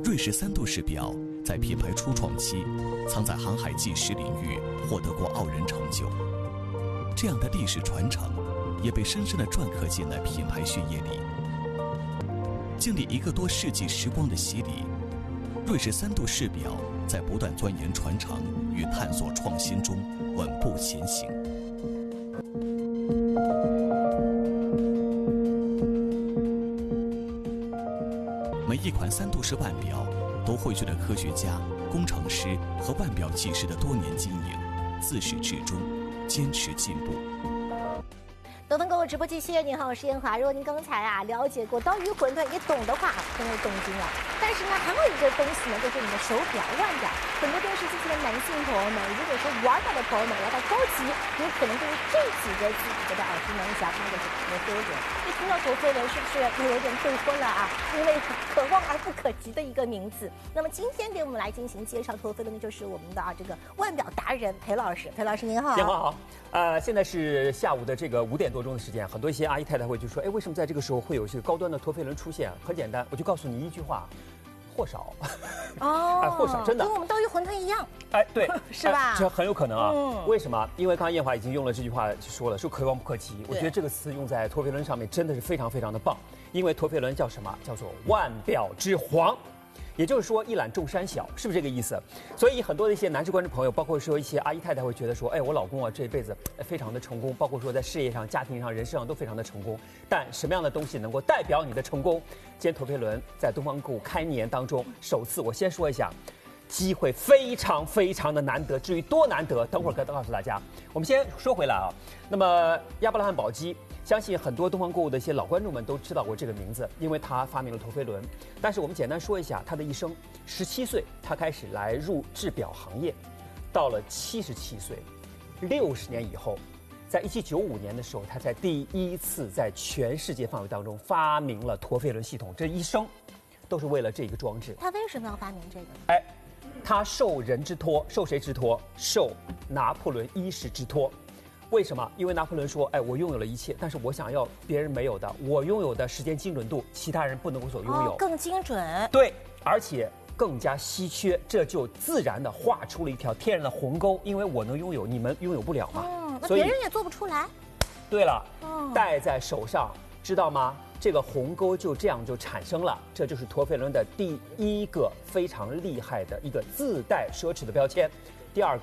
瑞士3度式表在品牌初创期，曾在航海技师领域获得过傲人成就。这样的历史传承，也被深深地篆刻进了品牌血液里。经历1个多世纪时光的洗礼，瑞士3度式表在不断钻研传承与探索创新中稳步前行。每一款3度式腕表都汇聚了科学家、工程师和腕表技师的多年经营，自始至终坚持进步。 得分购物直播继续，您好，我是燕华。如果您刚才了解过刀鱼馄饨，也懂的话，真的动惊了。但是呢，还有一个东西呢，就是你的手表、腕表。很多电视机前的男性朋友们，如果说玩表的朋友们玩到高级，你可能对于这几个字觉得耳熟能详，那就是陀飞轮。一听到陀飞轮，是不是有点对昏了啊？因为可望而不可及的一个名字。那么今天给我们来进行介绍陀飞轮的就是我们的这个腕表达人裴老师。裴老师您好。 燕华好。现在是下午的这个5点多钟的时间，很多一些阿姨太太会就说，哎，为什么在这个时候会有这个高端的陀飞轮出现？很简单，我就告诉你一句话，货少。 哦， 货少，真的， 跟我们刀鱼馄饨一样。 哎，对， 是吧？ 这很有可能啊。为什么？因为刚刚燕华已经用了这句话说了，说可望不可及。我觉得这个词用在陀飞轮上面真的是非常非常的棒，因为陀飞轮叫什么？叫做腕表之皇。也就是说一览众山小，是不是这个意思？所以很多的一些男士观众朋友，包括说一些阿姨太太会觉得说，哎，我老公啊这辈子非常的成功，包括说在事业上、家庭上、人生上都非常的成功。但什么样的东西能够代表你的成功？今天陀飞轮在东方购物开年当中首次，我先说一下，机会非常非常的难得。至于多难得，等会儿告诉大家。我们先说回来啊，那么亚伯拉罕宝玑。相信很多东方购物的一些老观众们都知道过这个名字，因为他发明了陀飞轮。但是我们简单说一下他的一生：17岁他开始来入制表行业，到了77岁，60年以后，在1795年的时候，他才第一次在全世界范围当中发明了陀飞轮系统。这一生都是为了这个装置。 他为什么要发明这个呢？ 哎，他受人之托，受谁之托？受拿破仑1世之托。为什么？因为拿破仑说：“哎，我拥有了一切，但是我想要别人没有的，我拥有的时间精准度，其他人不能够所拥有， 更精准。 对，而且更加稀缺，这就自然的画出了一条天然的鸿沟，因为我能拥有，你们拥有不了嘛。 那别人也做不出来。 对了，戴在手上，知道吗？这个鸿沟就这样就产生了，这就是陀飞轮的第一个非常厉害的一个自带奢侈的标签。第二个。”